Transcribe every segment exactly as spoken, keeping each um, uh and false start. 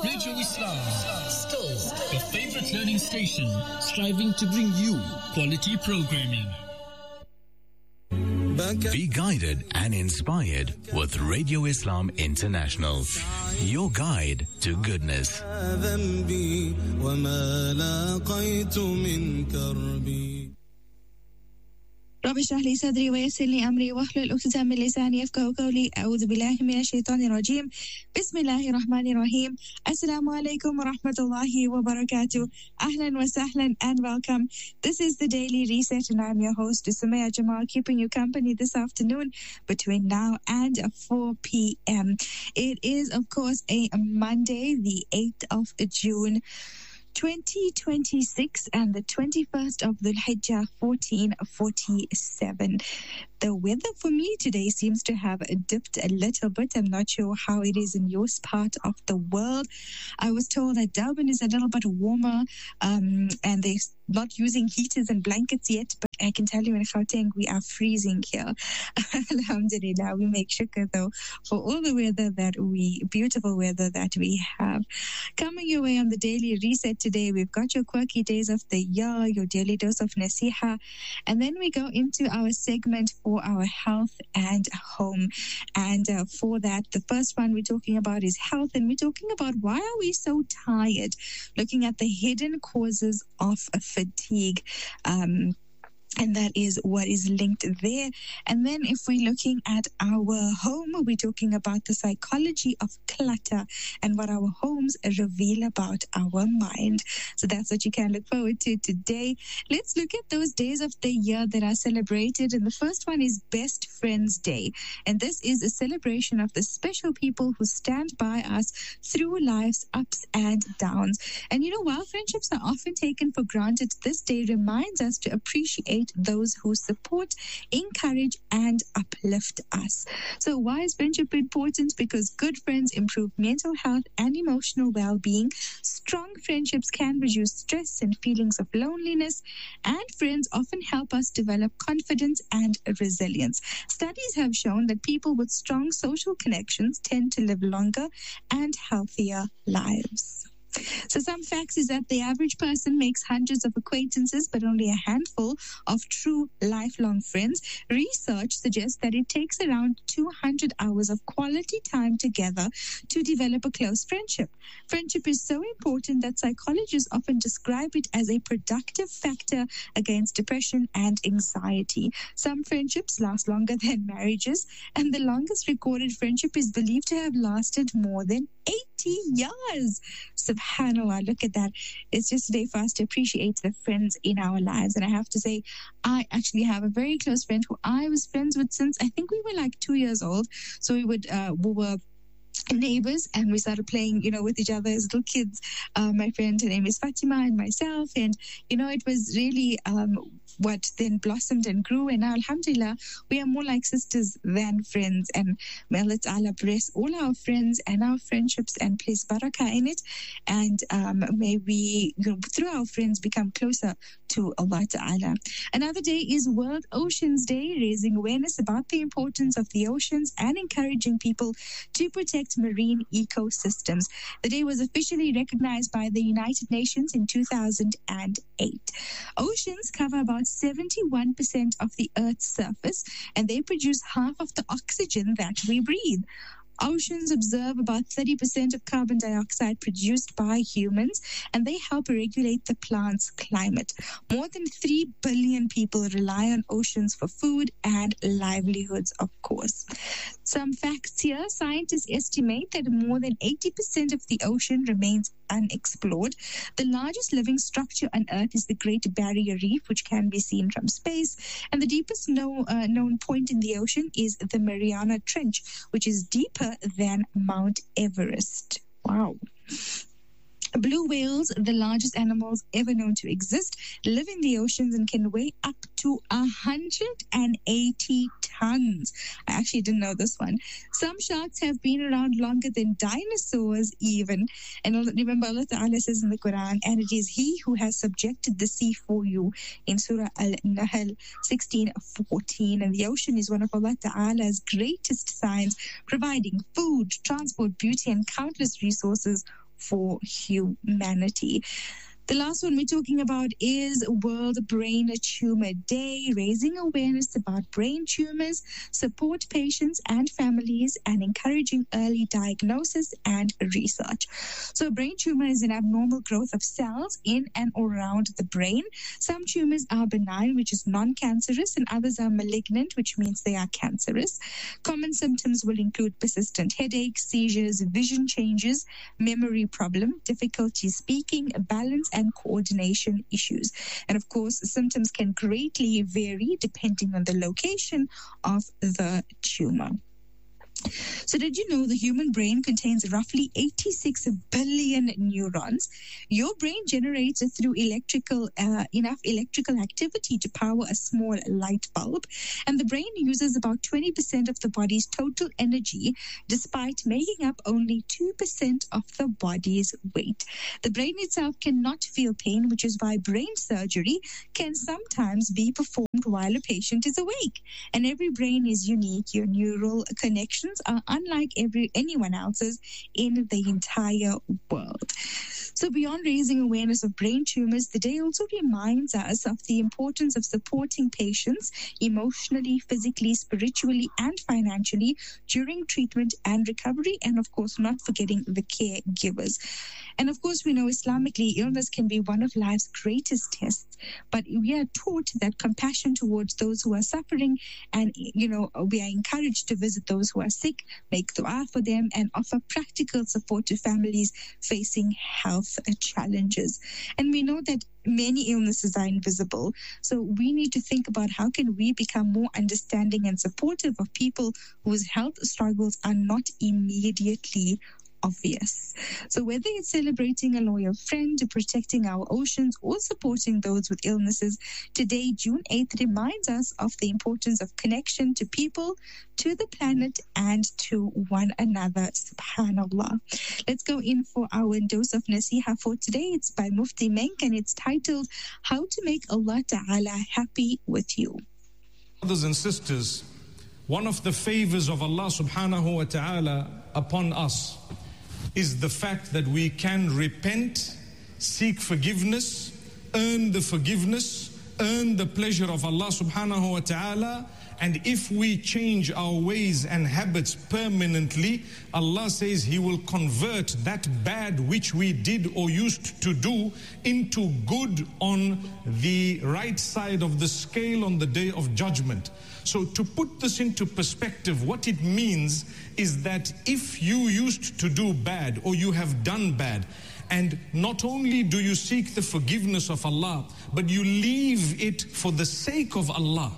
Radio Islam, still your favorite learning station, striving to bring you quality programming. Be guided and inspired with Radio Islam International, your guide to goodness. رب اشرح لي صدري ويسر لي أمري واحلل عقدة من لساني يفقهوا قولي أعوذ بالله من الشيطان الرجيم بسم الله الرحمن الرحيم السلام عليكم ورحمة الله وبركاته أهلا وسهلا and welcome. This is the Daily Reset and I'm your host Sumaya Jamal, keeping you company this afternoon between now and four p.m. It is of course a Monday, the eighth of June twenty twenty-six and the twenty-first of Dhul Hijjah fourteen forty-seven. The weather for me today seems to have dipped a little bit. I'm not sure how it is in your part of the world. I was told that Durban is a little bit warmer um, and they're not using heaters and blankets yet, but I can tell you in Gauteng we are freezing here. Alhamdulillah, we make shukr though for all the weather that we, beautiful weather that we have. Coming your way on the Daily Reset today, we've got your quirky days of the year, your daily dose of nasiha, and then we go into our segment for our health and home. And uh, for that, the first one we're talking about is health, and we're talking about why are we so tired, looking at the hidden causes of fatigue. Um, And that is what is linked there. And then if we're looking at our home, we're talking about the psychology of clutter and what our homes reveal about our mind. So that's what you can look forward to today. Let's look at those days of the year that are celebrated. And the first one is Best Friends Day. And this is a celebration of the special people who stand by us through life's ups and downs. And you know, while friendships are often taken for granted, this day reminds us to appreciate those who support, encourage, and uplift us. So why is friendship important? Because good friends improve mental health and emotional well-being. Strong friendships can reduce stress and feelings of loneliness, and friends often help us develop confidence and resilience. Studies have shown that people with strong social connections tend to live longer and healthier lives. So some facts is that the average person makes hundreds of acquaintances, but only a handful of true lifelong friends. Research suggests that it takes around two hundred hours of quality time together to develop a close friendship. Friendship is so important that psychologists often describe it as a productive factor against depression and anxiety. Some friendships last longer than marriages, and the longest recorded friendship is believed to have lasted more than eighty years. Subhanallah, look at that. It's just a day for us to appreciate the friends in our lives. And I have to say, I actually have a very close friend who I was friends with since I think we were like two years old. So we would, uh, we were neighbors and we started playing, you know, with each other as little kids. Uh, my friend, her name is Fatima, and myself. And, you know, it was really um, what then blossomed and grew. And now, alhamdulillah, we are more like sisters than friends. And may Allah Ta'ala bless all our friends and our friendships and place barakah in it. And um, may we, you know, through our friends, become closer to Allah Ta'ala. Another day is World Oceans Day, raising awareness about the importance of the oceans and encouraging people to protect marine ecosystems. The day was officially recognized by the United Nations in two thousand eight. Oceans cover about seventy-one percent of the Earth's surface, and they produce half of the oxygen that we breathe. Oceans absorb about thirty percent of carbon dioxide produced by humans, and they help regulate the plant's climate. More than three billion people rely on oceans for food and livelihoods, of course. Some facts here. Scientists estimate that more than eighty percent of the ocean remains unexplored. The largest living structure on Earth is the Great Barrier Reef, which can be seen from space. And the deepest know, uh, known point in the ocean is the Mariana Trench, which is deeper than Mount Everest. Wow. Blue whales, the largest animals ever known to exist, live in the oceans and can weigh up to one hundred eighty tons. I actually didn't know this one. Some sharks have been around longer than dinosaurs even. And remember, Allah Ta'ala says in the Quran, and it is He who has subjected the sea for you, in Surah Al-Nahl sixteen fourteen. And the ocean is one of Allah Ta'ala's greatest signs, providing food, transport, beauty, and countless resources for humanity. The last one we're talking about is World Brain Tumor Day, raising awareness about brain tumors, support patients and families, and encouraging early diagnosis and research. So a brain tumor is an abnormal growth of cells in and around the brain. Some tumors are benign, which is non-cancerous, and others are malignant, which means they are cancerous. Common symptoms will include persistent headaches, seizures, vision changes, memory problem, difficulty speaking, balance, and coordination issues. And of course, symptoms can greatly vary depending on the location of the tumor. So did you know the human brain contains roughly eighty-six billion neurons? Your brain generates through electrical uh, enough electrical activity to power a small light bulb, and the brain uses about twenty percent of the body's total energy, despite making up only two percent of the body's weight. The brain itself cannot feel pain, which is why brain surgery can sometimes be performed while a patient is awake. And every brain is unique. Your neural connections are unlike every anyone else's in the entire world. So beyond raising awareness of brain tumors, the day also reminds us of the importance of supporting patients emotionally, physically, spiritually, and financially during treatment and recovery, and of course not forgetting the caregivers. And of course, we know Islamically, illness can be one of life's greatest tests, but we are taught that compassion towards those who are suffering, and you know, we are encouraged to visit those who are sick, make dua for them, and offer practical support to families facing health challenges. And we know that many illnesses are invisible, so we need to think about how can we become more understanding and supportive of people whose health struggles are not immediately obvious. So whether it's celebrating a loyal friend, protecting our oceans, or supporting those with illnesses, today, June eighth, reminds us of the importance of connection to people, to the planet, and to one another. Subhanallah. Let's go in for our dose of Nasiha for today. It's by Mufti Menk, and it's titled, How to Make Allah Ta'ala Happy with You. Brothers and sisters, one of the favors of Allah subhanahu wa ta'ala upon us is the fact that we can repent, seek forgiveness, earn the forgiveness, earn the pleasure of Allah subhanahu wa ta'ala. And if we change our ways and habits permanently, Allah says He will convert that bad which we did or used to do into good on the right side of the scale on the day of judgment. So to put this into perspective, what it means is that if you used to do bad or you have done bad, and not only do you seek the forgiveness of Allah, but you leave it for the sake of Allah,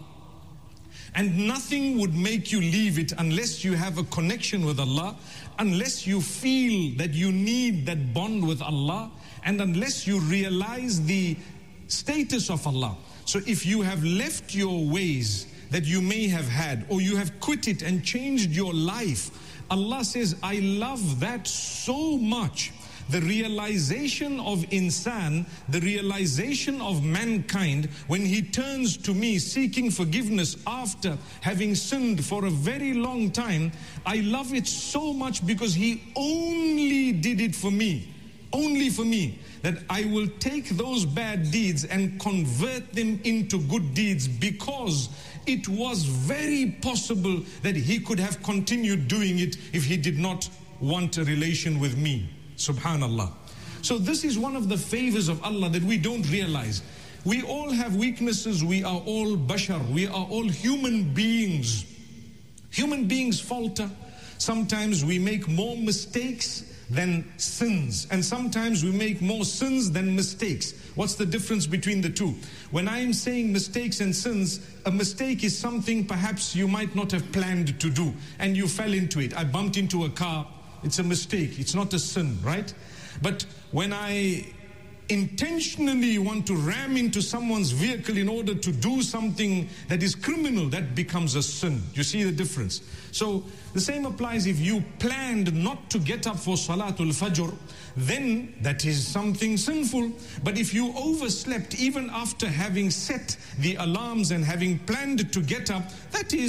and nothing would make you leave it unless you have a connection with Allah, unless you feel that you need that bond with Allah, and unless you realize the status of Allah. So if you have left your ways that you may have had, or you have quit it and changed your life, Allah says, I love that so much. The realization of insan, the realization of mankind, when he turns to me seeking forgiveness after having sinned for a very long time, I love it so much because he only did it for me, only for me, that I will take those bad deeds and convert them into good deeds, because it was very possible that he could have continued doing it if he did not want a relation with me. Subhanallah. So this is one of the favors of Allah that we don't realize. We all have weaknesses. We are all bashar. We are all human beings. Human beings falter. Sometimes we make more mistakes than sins, and sometimes we make more sins than mistakes. What's the difference between the two? When I'm saying mistakes and sins, a mistake is something perhaps you might not have planned to do, and you fell into it. I bumped into a car. It's a mistake. It's not a sin, right? But when I intentionally want to ram into someone's vehicle in order to do something that is criminal, that becomes a sin. You see the difference? So the same applies if you planned not to get up for Salatul Fajr, then that is something sinful. But if you overslept even after having set the alarms and having planned to get up, that is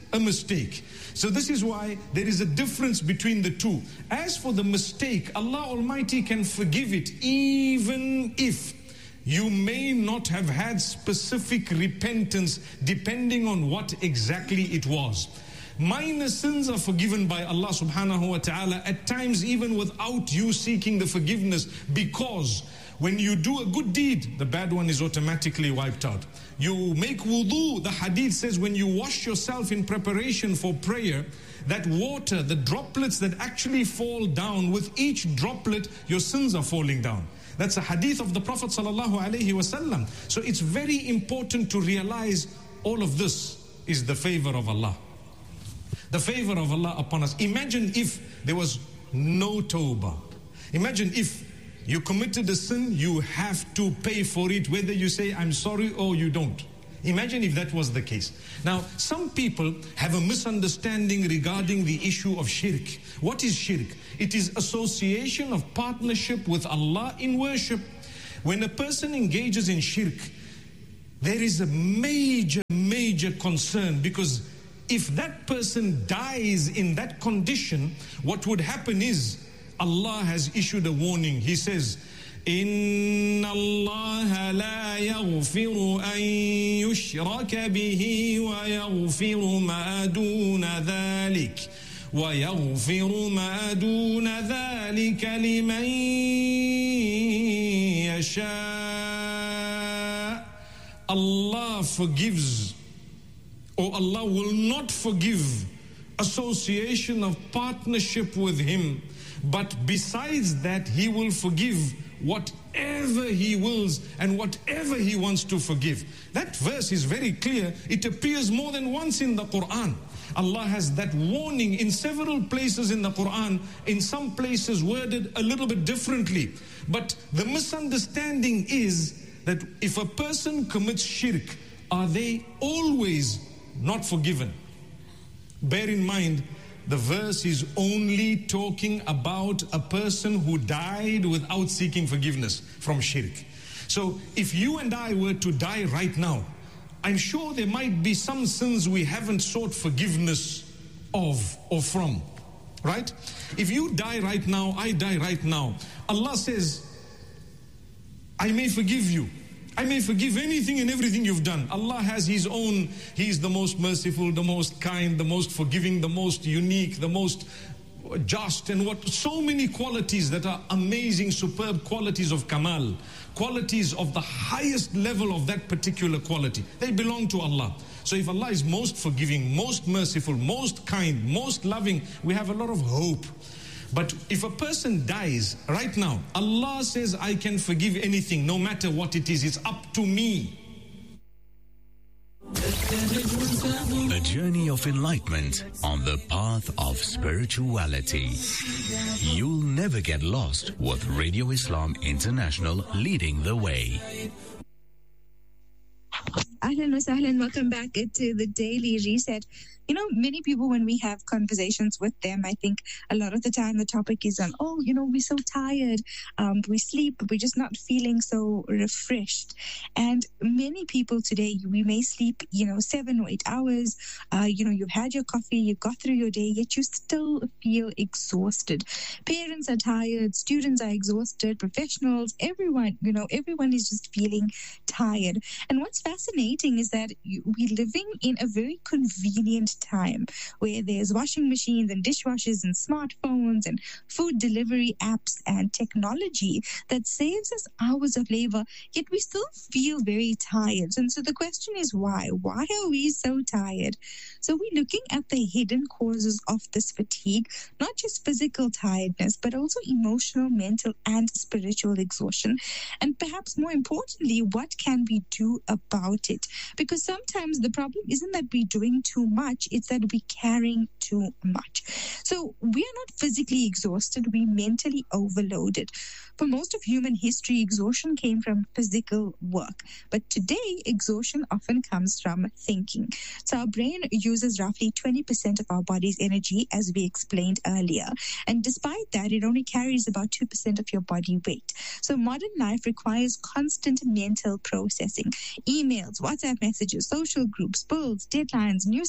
a mistake. So this is why there is a difference between the two. As for the mistake, Allah Almighty can forgive it even if you may not have had specific repentance depending on what exactly it was. Minor sins are forgiven by Allah subhanahu wa ta'ala at times even without you seeking the forgiveness, because when you do a good deed, the bad one is automatically wiped out. You make wudu, the hadith says when you wash yourself in preparation for prayer, that water, the droplets that actually fall down, with each droplet, your sins are falling down. That's a hadith of the Prophet sallallahu alaihi wasallam. So it's very important to realize all of this is the favor of Allah. The favor of Allah upon us. Imagine if there was no tawbah. Imagine if you committed a sin, you have to pay for it, whether you say, I'm sorry, or you don't. Imagine if that was the case. Now, some people have a misunderstanding regarding the issue of shirk. What is shirk? It is association of partnership with Allah in worship. When a person engages in shirk, there is a major, major concern, because if that person dies in that condition, what would happen is, Allah has issued a warning. He says, إِنَّ اللَّهَ لَا يَغْفِرُ أَن يُشْرَكَ بِهِ وَيَغْفِرُ مَا دُونَ ذَلِكَ وَيَغْفِرُ مَا دُونَ ذَلِكَ لِمَن يَشَاءُ. Allah forgives, or Allah will not forgive association of partnership with Him. But besides that, He will forgive whatever He wills and whatever He wants to forgive. That verse is very clear. It appears more than once in the Quran. Allah has that warning in several places in the Quran, in some places worded a little bit differently. But the misunderstanding is that if a person commits shirk, are they always not forgiven? Bear in mind, the verse is only talking about a person who died without seeking forgiveness from shirk. So if you and I were to die right now, I'm sure there might be some sins we haven't sought forgiveness of or from, right? If you die right now, I die right now, Allah says, I may forgive you. I may forgive anything and everything you've done. Allah has His own, He is the most merciful, the most kind, the most forgiving, the most unique, the most just, and what so many qualities that are amazing, superb qualities of Kamal, qualities of the highest level of that particular quality. They belong to Allah. So if Allah is most forgiving, most merciful, most kind, most loving, we have a lot of hope. But if a person dies right now, Allah says, I can forgive anything, no matter what it is. It's up to me. A journey of enlightenment on the path of spirituality. You'll never get lost with Radio Islam International leading the way. Ahlan wa sahlan, welcome back to the Daily Reset. You know, many people, when we have conversations with them, I think a lot of the time the topic is on, oh, you know, we're so tired, um, we sleep, but we're just not feeling so refreshed. And many people today, we may sleep, you know, seven or eight hours, uh, you know, you've had your coffee, you got through your day, yet you still feel exhausted. Parents are tired, students are exhausted, professionals, everyone, you know, everyone is just feeling tired. And what's fascinating is that we're living in a very convenient time where there's washing machines and dishwashers and smartphones and food delivery apps and technology that saves us hours of labor, yet we still feel very tired. And so the question is why? Why are we so tired? So we're looking at the hidden causes of this fatigue, not just physical tiredness, but also emotional, mental, and spiritual exhaustion. And perhaps more importantly, what can we do about it? Because sometimes the problem isn't that we're doing too much, it's that we're carrying too much. So we are not physically exhausted, we're mentally overloaded. For most of human history, exhaustion came from physical work. But today, exhaustion often comes from thinking. So our brain uses roughly twenty percent of our body's energy, as we explained earlier. And despite that, it only carries about two percent of your body weight. So modern life requires constant mental processing. Emails, WhatsApp messages, social groups, bills, deadlines, news updates,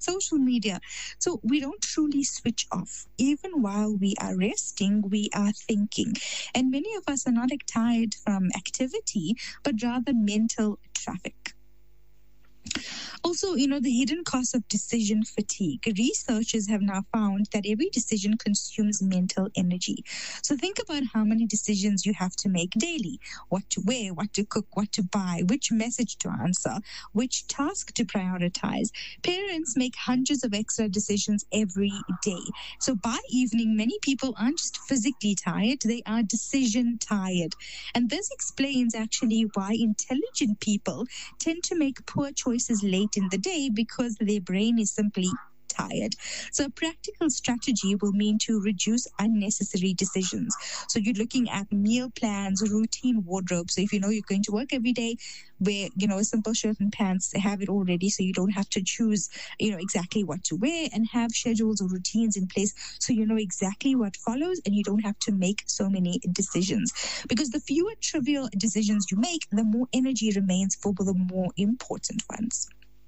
social media. So we don't truly switch off. Even while we are resting, we are thinking. And many of us are not tired from activity, but rather mental traffic. Also, you know, the hidden cost of decision fatigue. Researchers have now found that every decision consumes mental energy. So think about how many decisions you have to make daily. What to wear, what to cook, what to buy, which message to answer, which task to prioritize. Parents make hundreds of extra decisions every day. So by evening, many people aren't just physically tired, they are decision tired. And this explains actually why intelligent people tend to make poor choices late in the day, because their brain is simply tired. So a practical strategy will mean to reduce unnecessary decisions. So you're looking at meal plans, routine wardrobe. So if you know you're going to work every day, wear, you know, a simple shirt and pants, have it all ready so you don't have to choose, you know, exactly what to wear, and have schedules or routines in place so you know exactly what follows and you don't have to make so many decisions. Because the fewer trivial decisions you make, the more energy remains for the more important ones.